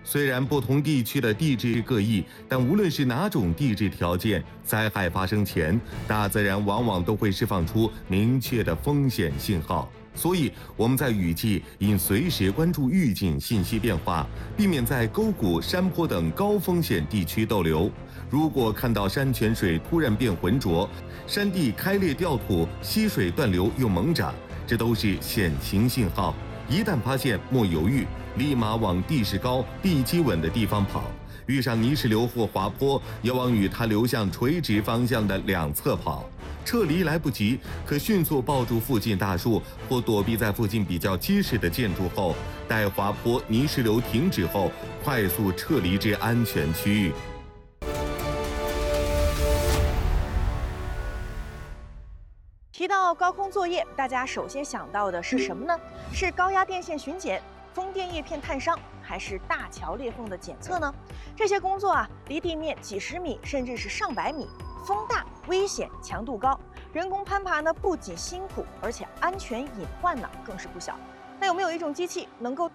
虽然不同地区的地质各异，但无论是哪种地质条件，灾害发生前，大自然往往都会释放出明确的风险信号。所以我们在雨季应随时关注预警信息变化，避免在沟谷、山坡等高风险地区逗留。如果看到山泉水突然变浑浊，山地开裂掉土，溪水断流又猛涨，这都是险情信号。一旦发现，莫犹豫，立马往地势高、地基稳的地方跑。遇上泥石流或滑坡，要往与它流向垂直方向的两侧跑。撤离来不及，可迅速抱住附近大树，或躲避在附近比较结实的建筑后，待滑坡、泥石流停止后，快速撤离至安全区域。 提到高空作业，大家首先想到的是什么呢？是高压电线巡检、风电叶片探伤，还是大桥裂缝的检测呢？这些工作离地面几十米甚至是上百米，风大、危险、强度高，人工攀爬呢不仅辛苦，而且安全隐患呢更是不小。那有没有一种机器能够